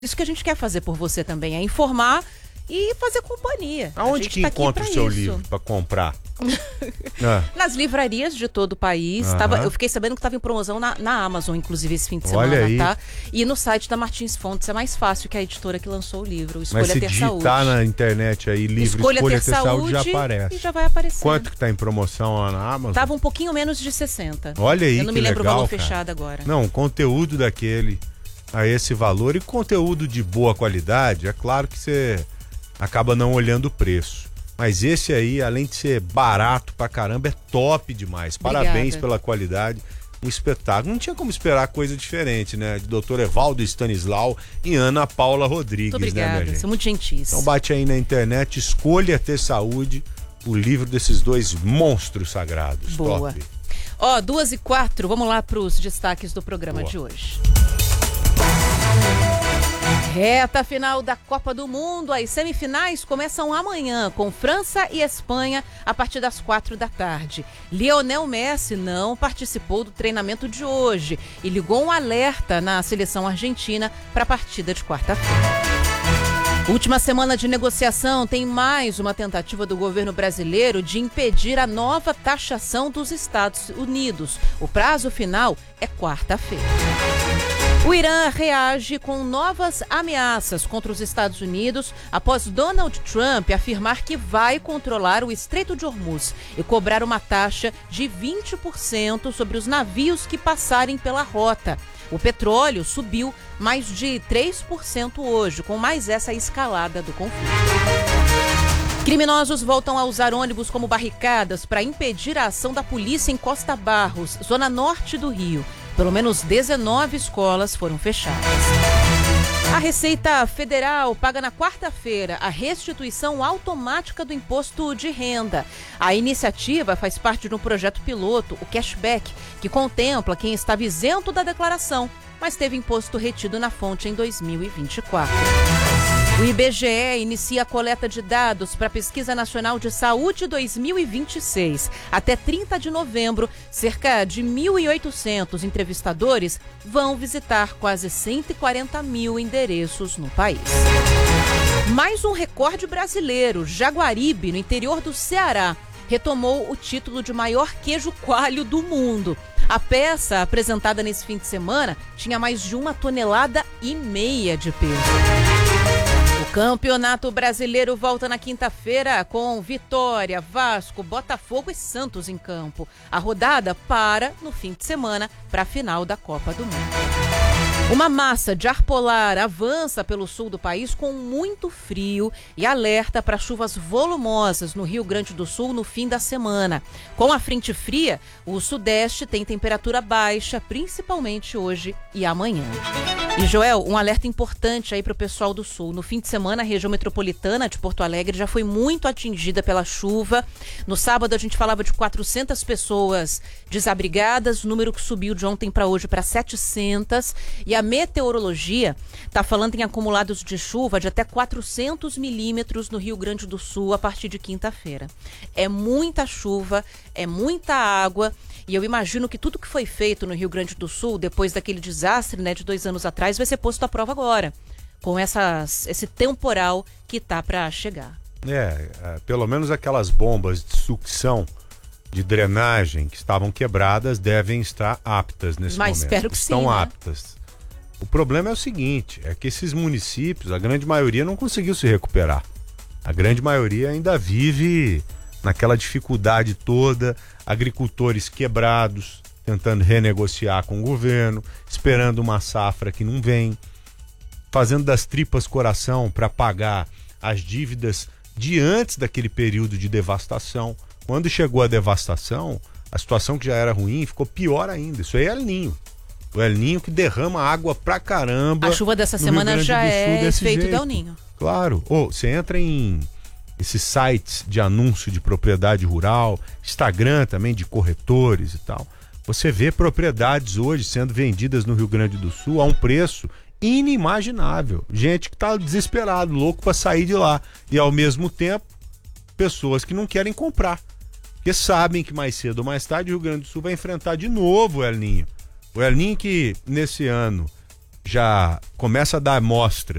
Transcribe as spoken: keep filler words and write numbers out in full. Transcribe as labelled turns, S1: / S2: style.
S1: Isso que a gente quer fazer por você também, é informar e fazer companhia.
S2: Aonde que tá encontra o seu isso. livro para comprar?
S1: ah. Nas livrarias de todo o país. Uhum. Tava, eu fiquei sabendo que estava em promoção na, na Amazon, inclusive, esse fim de semana,
S2: Olha aí.
S1: tá? E no site da Martins Fontes é mais fácil, que é a editora que lançou o livro, Escolha
S2: Mas se
S1: Ter Saúde.
S2: digitar na internet aí, livro
S1: Escolha,
S2: Escolha
S1: Ter,
S2: Ter Saúde,
S1: Saúde,
S2: já aparece.
S1: E já vai aparecer.
S2: Quanto que tá em promoção lá na Amazon?
S1: Tava um pouquinho menos de sessenta.
S2: Olha aí,
S1: eu não
S2: que
S1: me lembro
S2: legal,
S1: o valor
S2: cara.
S1: fechado agora.
S2: Não, conteúdo daquele a esse valor e conteúdo de boa qualidade, é claro que você acaba não olhando o preço. Mas esse aí, além de ser barato pra caramba, é top demais.
S1: Obrigada.
S2: Parabéns pela qualidade. Um espetáculo. Não tinha como esperar coisa diferente, né? De doutor Evaldo Stanislau e Ana Paula Rodrigues,
S1: muito obrigada,
S2: né, minha gente?
S1: Sou muito gentis.
S2: Então bate aí na internet, Escolha Ter Saúde, o livro desses dois monstros sagrados.
S1: Boa.
S2: Top.
S1: Ó, duas e quatro, vamos lá pros destaques do programa
S2: Boa.
S1: de hoje. Reta final da Copa do Mundo. As semifinais começam amanhã com França e Espanha a partir das quatro da tarde. Lionel Messi não participou do treinamento de hoje e ligou um alerta na seleção argentina para a partida de quarta-feira. Última semana de negociação tem mais uma tentativa do governo brasileiro de impedir a nova taxação dos Estados Unidos. O prazo final é quarta-feira. O Irã reage com novas ameaças contra os Estados Unidos após Donald Trump afirmar que vai controlar o Estreito de Hormuz e cobrar uma taxa de vinte por cento sobre os navios que passarem pela rota. O petróleo subiu mais de três por cento hoje, com mais essa escalada do conflito. Criminosos voltam a usar ônibus como barricadas para impedir a ação da polícia em Costa Barros, zona norte do Rio. Pelo menos dezenove escolas foram fechadas. A Receita Federal paga na quarta-feira a restituição automática do imposto de renda. A iniciativa faz parte de um projeto piloto, o Cashback, que contempla quem estava isento da declaração, mas teve imposto retido na fonte em dois mil e vinte e quatro. O I B G E inicia a coleta de dados para a Pesquisa Nacional de Saúde dois mil e vinte e seis. Até trinta de novembro, cerca de mil e oitocentos entrevistadores vão visitar quase cento e quarenta mil endereços no país. Mais um recorde brasileiro. Jaguaribe, no interior do Ceará, retomou o título de maior queijo coalho do mundo. A peça, apresentada nesse fim de semana, tinha mais de uma tonelada e meia de peso. O Campeonato Brasileiro volta na quinta-feira com Vitória, Vasco, Botafogo e Santos em campo. A rodada para no fim de semana para a final da Copa do Mundo. Uma massa de ar polar avança pelo sul do país com muito frio e alerta para chuvas volumosas no Rio Grande do Sul no fim da semana. Com a frente fria, o sudeste tem temperatura baixa, principalmente hoje e amanhã. E, Joel, um alerta importante aí para o pessoal do sul. No fim de semana, a região metropolitana de Porto Alegre já foi muito atingida pela chuva. No sábado, a gente falava de quatrocentas pessoas desabrigadas, número que subiu de ontem para hoje para setecentas. E a meteorologia está falando em acumulados de chuva de até quatrocentos milímetros no Rio Grande do Sul a partir de quinta-feira. É muita chuva, é muita água. E eu imagino que tudo que foi feito no Rio Grande do Sul, depois daquele desastre, né, de dois anos atrás, vai ser posto à prova agora, com essas, esse temporal que tá para chegar.
S2: É, é, pelo menos aquelas bombas de sucção, de drenagem que estavam quebradas devem estar aptas nesse
S1: Mas
S2: momento.
S1: espero que
S2: Estão
S1: sim, né?
S2: aptas. O problema é o seguinte, é que esses municípios, a grande maioria não conseguiu se recuperar. A grande maioria ainda vive naquela dificuldade toda, agricultores quebrados, tentando renegociar com o governo, esperando uma safra que não vem, fazendo das tripas coração para pagar as dívidas de antes daquele período de devastação. Quando chegou a devastação, a situação que já era ruim ficou pior ainda. Isso aí é El Ninho. O El Ninho que derrama água pra caramba.
S1: A chuva dessa semana já é efeito do El Ninho.
S2: Claro. Ou oh, você entra em esses sites de anúncio de propriedade rural, Instagram também de corretores e tal. Você vê propriedades hoje sendo vendidas no Rio Grande do Sul a um preço inimaginável. Gente que tá desesperado, louco para sair de lá. E ao mesmo tempo, pessoas que não querem comprar. Porque sabem que mais cedo ou mais tarde o Rio Grande do Sul vai enfrentar de novo o El Ninho. O El Ninho que nesse ano já começa a dar mostras